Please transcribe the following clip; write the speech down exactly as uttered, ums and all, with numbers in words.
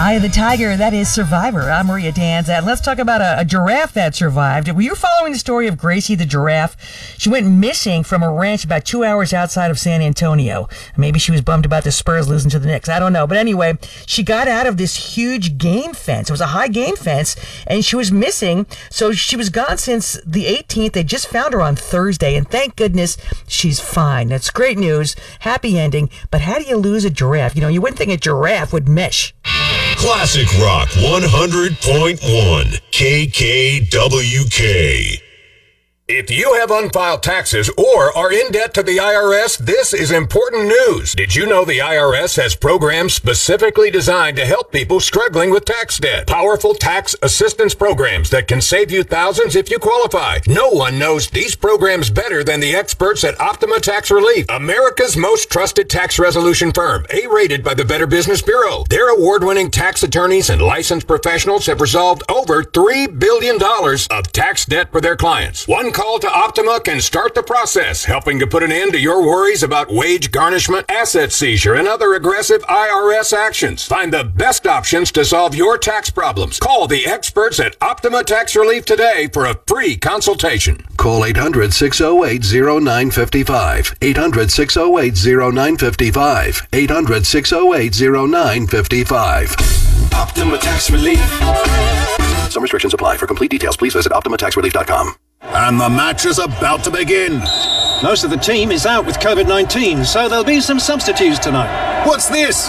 Eye of the Tiger, that is Survivor. I'm Maria Danzat. Let's talk about a, a giraffe that survived. Were you following the story of Gracie the giraffe? She went missing from a ranch about two hours outside of San Antonio. Maybe she was bummed about the Spurs losing to the Knicks. I don't know. But anyway, she got out of this huge game fence. It was a high game fence, and she was missing. So she was gone since the eighteenth. They just found her on Thursday, and thank goodness she's fine. That's great news. Happy ending. But how do you lose a giraffe? You know, you wouldn't think a giraffe would mesh. Classic Rock one hundred point one, K K W K. If you have unfiled taxes or are in debt to the I R S, this is important news. Did you know the I R S has programs specifically designed to help people struggling with tax debt? Powerful tax assistance programs that can save you thousands if you qualify. No one knows these programs better than the experts at Optima Tax Relief, America's most trusted tax resolution firm, A-rated by the Better Business Bureau. Their award-winning tax attorneys and licensed professionals have resolved over three billion dollars of tax debt for their clients. One call to Optima can start the process, helping to put an end to your worries about wage garnishment, asset seizure, and other aggressive I R S actions. Find the best options to solve your tax problems. Call the experts at Optima Tax Relief today for a free consultation. Call eight hundred, six oh eight, oh nine five five. eight hundred, six oh eight, oh nine five five. eight hundred, six oh eight, oh nine five five. Optima Tax Relief. Some restrictions apply. For complete details, please visit optima tax relief dot com. And the match is about to begin. Most of the team is out with covid nineteen, so there'll be some substitutes tonight. What's this?